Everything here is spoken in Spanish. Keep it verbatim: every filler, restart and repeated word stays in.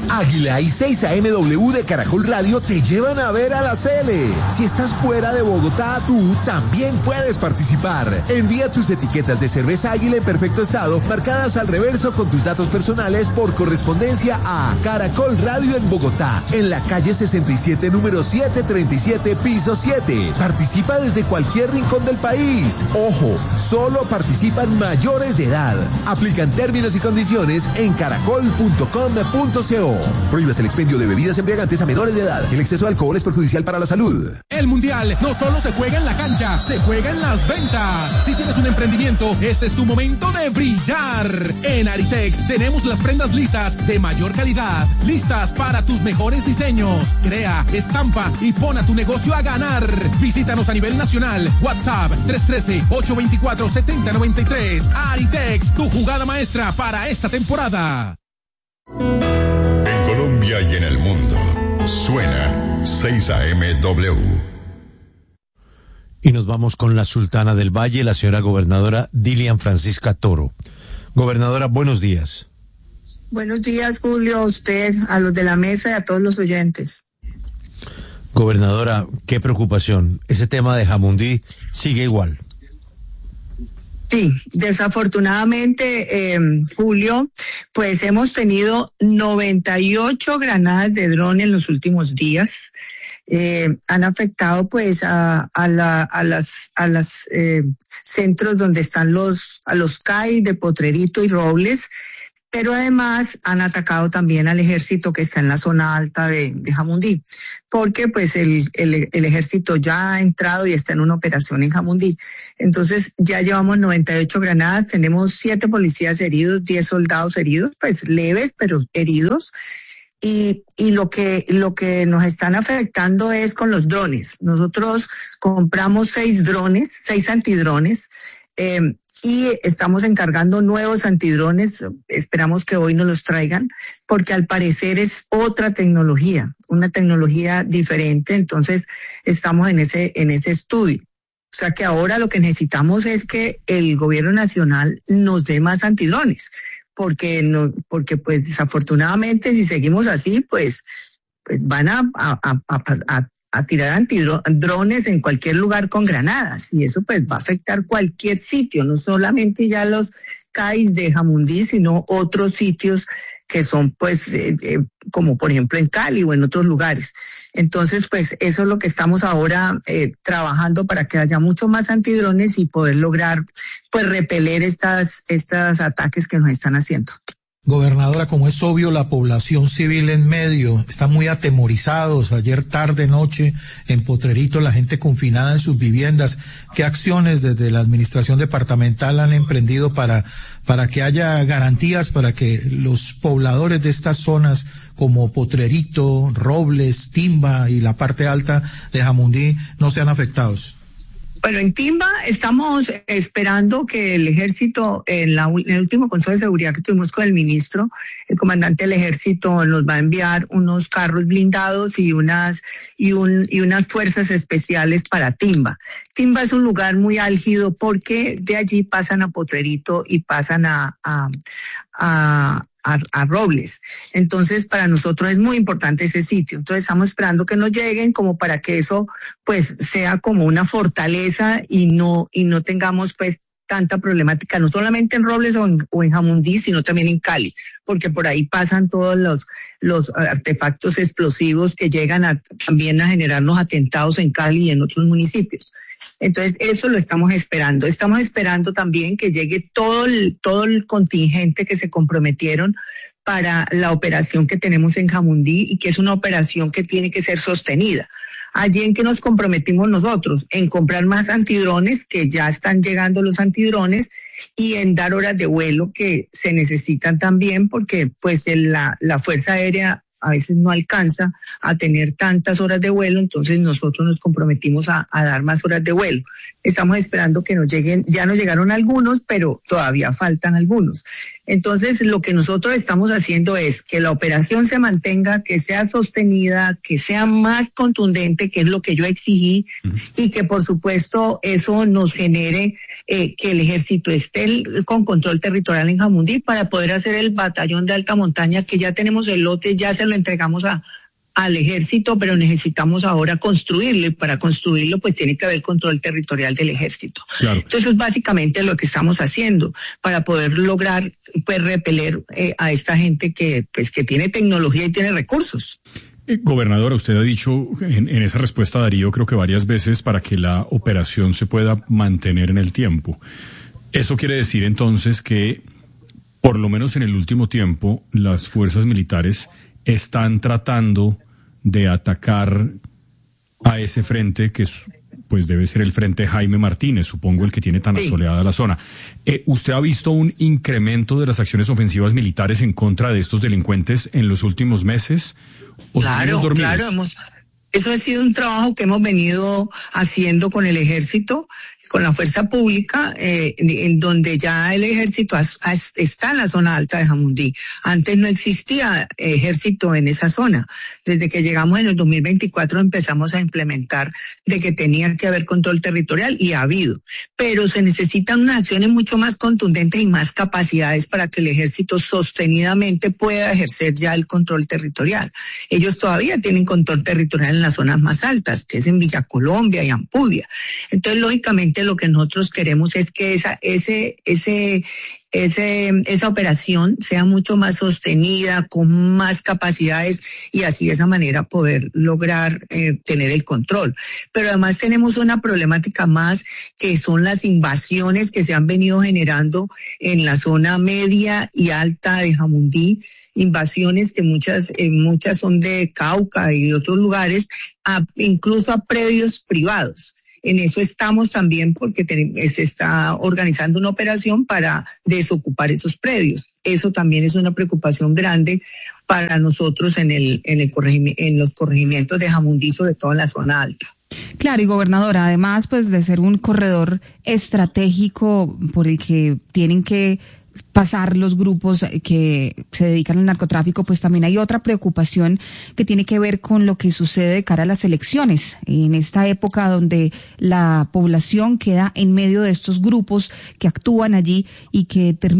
Águila y seis A M W de Caracol Radio te llevan a ver a la Cele. Si estás fuera de Bogotá, tú también puedes participar. Envía tus etiquetas de cerveza Águila en perfecto estado, marcadas al reverso con tus datos personales por correspondencia a Caracol Radio en Bogotá, en la calle sesenta y siete, número setecientos treinta y siete, piso siete. Participa desde cualquier rincón del país. Ojo, solo participan mayores de edad. Aplican términos y condiciones en caracol punto com punto co. Prohíbas el expendio de bebidas embriagantes a menores de edad. El exceso de alcohol es perjudicial para la salud. El Mundial no solo se juega en la cancha, se juega en las ventas. Si tienes un emprendimiento, este es tu momento de brillar. En Aritex tenemos las prendas lisas de mayor calidad, listas para tus mejores diseños. Crea, estampa y pon a tu negocio a ganar. Visítanos a nivel nacional. WhatsApp tres uno tres, ocho dos cuatro, siete cero nueve tres. Aritex, tu jugada maestra para esta temporada. En Colombia y en el mundo, suena seis A M W. Y nos vamos con la Sultana del Valle, la señora gobernadora Dilian Francisca Toro. Gobernadora, buenos días. Buenos días, Julio, a usted, a los de la mesa y a todos los oyentes. Gobernadora, qué preocupación. Ese tema de Jamundí sigue igual. Sí, desafortunadamente, eh, Julio, pues hemos tenido noventa y ocho granadas de dron en los últimos días. Eh, han afectado pues a, a, la, a las, a las eh, centros donde están los, a los C A I de Potrerito y Robles, pero además han atacado también al ejército que está en la zona alta de, de Jamundí, porque pues el, el, el ejército ya ha entrado y está en una operación en Jamundí. Entonces ya llevamos noventa y ocho granadas, tenemos siete policías heridos, diez soldados heridos, pues leves pero heridos. Y, y lo que, lo que nos están afectando es con los drones. Nosotros compramos seis drones, seis antidrones, eh, y estamos encargando nuevos antidrones. Esperamos que hoy nos los traigan, porque al parecer es otra tecnología, una tecnología diferente. Entonces estamos en ese, en ese estudio. O sea que ahora lo que necesitamos es que el gobierno nacional nos dé más antidrones, porque no, porque pues desafortunadamente si seguimos así, pues, pues van a, a, a, a, a tirar antidrones en cualquier lugar con granadas, y eso pues va a afectar cualquier sitio, no solamente ya los C A Is de Jamundí, sino otros sitios que son pues eh, eh, como por ejemplo en Cali o en otros lugares. Entonces pues eso es lo que estamos ahora eh, trabajando para que haya mucho más antidrones y poder lograr pues repeler estas, estas ataques que nos están haciendo. Gobernadora, como es obvio, la población civil en medio está muy atemorizados. Ayer tarde, noche, en Potrerito, la gente confinada en sus viviendas. ¿Qué acciones desde la administración departamental han emprendido para, para que haya garantías para que los pobladores de estas zonas como Potrerito, Robles, Timba y la parte alta de Jamundí no sean afectados? Bueno, en Timba estamos esperando que el ejército, en, la, en el último Consejo de Seguridad que tuvimos con el ministro, el comandante del ejército nos va a enviar unos carros blindados y unas, y un, y unas fuerzas especiales para Timba. Timba es un lugar muy álgido porque de allí pasan a Potrerito y pasan a, a, a A, a Robles. Entonces para nosotros es muy importante ese sitio. Entonces estamos esperando que nos lleguen como para que eso pues sea como una fortaleza y no y no tengamos pues tanta problemática, no solamente en Robles o en, o en Jamundí, sino también en Cali, porque por ahí pasan todos los los artefactos explosivos que llegan a también a generarnos atentados en Cali y en otros municipios. Entonces eso lo estamos esperando. Estamos esperando también que llegue todo el, todo el contingente que se comprometieron para la operación que tenemos en Jamundí y que es una operación que tiene que ser sostenida. Allí en que nos comprometimos nosotros, en comprar más antidrones, que ya están llegando los antidrones, y en dar horas de vuelo que se necesitan también, porque pues el, la, la Fuerza Aérea a veces no alcanza a tener tantas horas de vuelo, entonces nosotros nos comprometimos a, a dar más horas de vuelo. Estamos esperando que nos lleguen, ya nos llegaron algunos, pero todavía faltan algunos. Entonces, lo que nosotros estamos haciendo es que la operación se mantenga, que sea sostenida, que sea más contundente, que es lo que yo exigí, uh-huh. y que, por supuesto, eso nos genere eh, que el ejército esté el, con control territorial en Jamundí para poder hacer el batallón de alta montaña, que ya tenemos el lote, ya se lo entregamos a al ejército, pero necesitamos ahora construirlo, y para construirlo pues tiene que haber control territorial del ejército. Claro. Entonces, básicamente lo que estamos haciendo para poder lograr pues repeler eh, a esta gente que pues que tiene tecnología y tiene recursos. Eh, gobernadora, usted ha dicho en, en esa respuesta, Darío, creo que varias veces, para que la operación se pueda mantener en el tiempo. Eso quiere decir entonces que, por lo menos en el último tiempo, las fuerzas militares están tratando de atacar a ese frente que pues debe ser el frente Jaime Martínez, supongo el que tiene tan asoleada la zona. Eh, ¿Usted ha visto un incremento de las acciones ofensivas militares en contra de estos delincuentes en los últimos meses? ¿O claro, claro, hemos, eso ha sido un trabajo que hemos venido haciendo con el ejército, con la fuerza pública, eh, en donde ya el ejército has, has, está en la zona alta de Jamundí. Antes no existía ejército en esa zona. Desde que llegamos en el dos mil veinticuatro empezamos a implementar de que tenía que haber control territorial, y ha habido. Pero se necesitan unas acciones mucho más contundentes y más capacidades para que el ejército sostenidamente pueda ejercer ya el control territorial. Ellos todavía tienen control territorial en las zonas más altas, que es en Villa Colombia y Ampudia. Entonces, lógicamente, lo que nosotros queremos es que esa, ese, ese, ese, esa operación sea mucho más sostenida, con más capacidades, y así de esa manera poder lograr eh, tener el control. Pero además tenemos una problemática más, que son las invasiones que se han venido generando en la zona media y alta de Jamundí. Invasiones que muchas, eh, muchas son de Cauca y de otros lugares, a, incluso a predios privados. En eso estamos también, porque se está organizando una operación para desocupar esos predios. Eso también es una preocupación grande para nosotros en el, en el corregimiento, en los corregimientos de Jamundí, sobre todo en la zona alta. Claro, y gobernadora, además pues de ser un corredor estratégico por el que tienen que pasar los grupos que se dedican al narcotráfico, pues también hay otra preocupación que tiene que ver con lo que sucede de cara a las elecciones, en esta época donde la población queda en medio de estos grupos que actúan allí y que terminan